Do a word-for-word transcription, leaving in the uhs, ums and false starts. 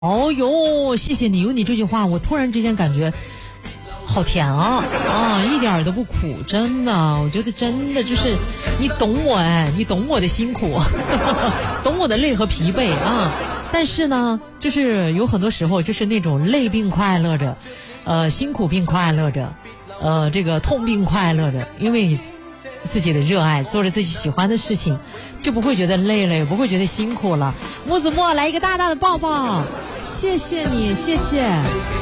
哦哟，谢谢你，有你这句话，我突然之间感觉好甜啊啊，一点都不苦，真的，我觉得真的就是你懂我哎，你懂我的辛苦，懂我的累和疲惫啊。但是呢，就是有很多时候，就是那种累并快乐着，呃，辛苦并快乐着，呃，这个痛并快乐着，因为自己的热爱，做着自己喜欢的事情，就不会觉得累了，也不会觉得辛苦了。木子墨来一个大大的抱抱，谢谢你，谢谢。